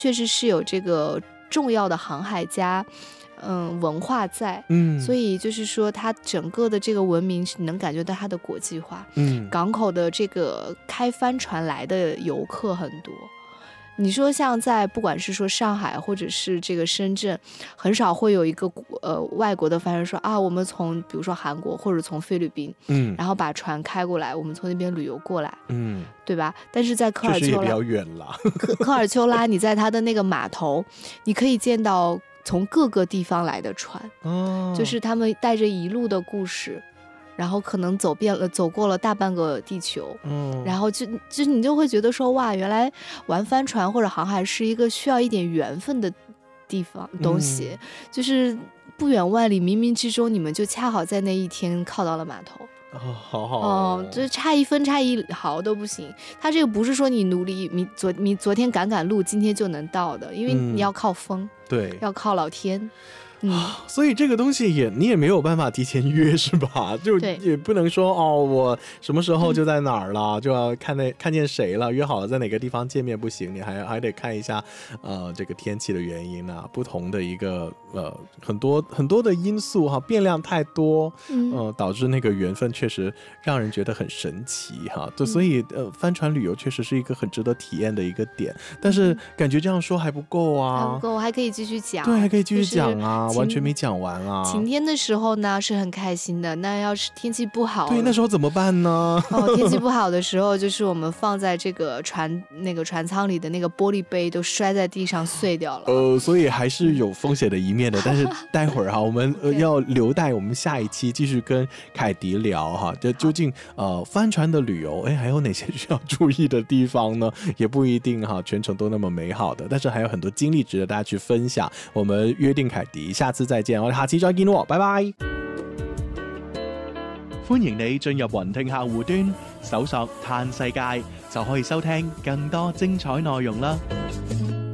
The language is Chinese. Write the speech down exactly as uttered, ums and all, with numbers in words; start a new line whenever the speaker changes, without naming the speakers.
确实是有这个重要的航海家嗯，文化在，
嗯，
所以就是说它整个的这个文明是能感觉到它的国际化，
嗯，
港口的这个开帆船来的游客很多。你说像在不管是说上海或者是这个深圳，很少会有一个呃外国的帆船说啊，我们从比如说韩国或者从菲律宾，
嗯，
然后把船开过来，我们从那边旅游过来，
嗯，
对吧？但是在科尔丘拉，
确实也比较远了。
科科尔丘拉，你在它的那个码头，你可以见到从各个地方来的船，
哦，
就是他们带着一路的故事。然后可能走遍了，走过了大半个地球，嗯，然后就就你就会觉得说，哇，原来玩帆船或者航海是一个需要一点缘分的地方东西，嗯、就是不远万里，冥冥之中你们就恰好在那一天靠到了码头。
哦，好好
哦，就是差一分差一毫都不行。他这个不是说你努力，你昨你昨天赶赶路，今天就能到的，因为你要靠风，
嗯、对，
要靠老天。嗯，
所以这个东西也你也没有办法提前约是吧？就也不能说哦，我什么时候就在哪儿了，嗯、就要看那看见谁了，约好了在哪个地方见面不行，你还还得看一下呃这个天气的原因啊，不同的一个呃很多很多的因素哈，变量太多，嗯、呃，导致那个缘分确实让人觉得很神奇哈。就所以呃帆船旅游确实是一个很值得体验的一个点，但是感觉这样说还不够啊，
还不够，还可以继续讲，
对，还可以继续讲啊。完全没讲完啊！
晴天的时候呢是很开心的，那要是天气不好，
对，那时候怎么办呢？
哦，天气不好的时候，就是我们放在这个船那个船舱里的那个玻璃杯都摔在地上碎掉了。
呃，所以还是有风险的一面的。但是待会儿哈，我们、呃、要留待我们下一期继续跟凯迪聊哈。这究竟呃帆船的旅游，哎，还有哪些需要注意的地方呢？也不一定哈，全程都那么美好的，但是还有很多經歷值得大家去分享。我們約定凱迪，下次再見，我哋下次再見喎，拜拜！歡迎你進入雲聽客戶端，搜索嘆世界，就可以收聽更多精彩內容啦。